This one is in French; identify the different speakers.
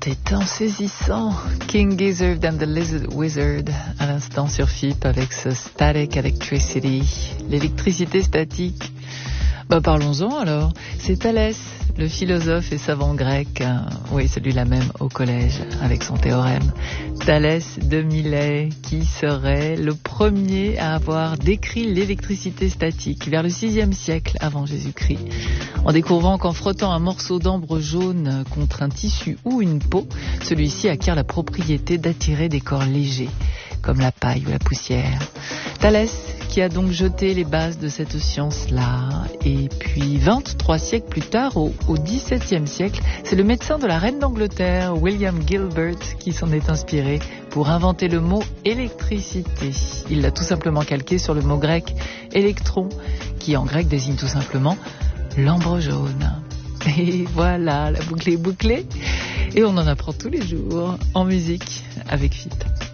Speaker 1: était saisissant. King Gizzard and the Lizard Wizard, à l'instant sur FIP avec ce Static Electricity, l'électricité statique. Parlons-en alors. C'est Thalès, le philosophe et savant grec, oui, celui-là même au collège, avec son théorème. Thalès de Milet, qui serait le premier à avoir décrit l'électricité statique vers le 6e siècle avant Jésus-Christ, en découvrant qu'en frottant un morceau d'ambre jaune contre un tissu ou une peau, celui-ci acquiert la propriété d'attirer des corps légers, comme la paille ou la poussière. Thalès, qui a donc jeté les bases de cette science-là. Et puis, 23 siècles plus tard, au XVIIe siècle, c'est le médecin de la reine d'Angleterre, William Gilbert, qui s'en est inspiré pour inventer le mot électricité. Il l'a tout simplement calqué sur le mot grec électron, qui en grec désigne tout simplement l'ambre jaune. Et voilà, la boucle est bouclée. Et on en apprend tous les jours en musique avec FIP.